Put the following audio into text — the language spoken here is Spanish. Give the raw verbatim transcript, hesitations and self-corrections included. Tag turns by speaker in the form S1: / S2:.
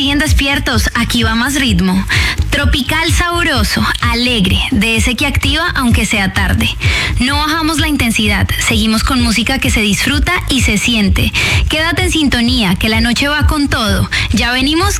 S1: siguen despiertos, aquí va más ritmo. Tropical sabroso, alegre, de ese que activa aunque sea tarde. No bajamos la intensidad, seguimos con música que se disfruta y se siente. Quédate en sintonía, que la noche va con todo. Ya venimos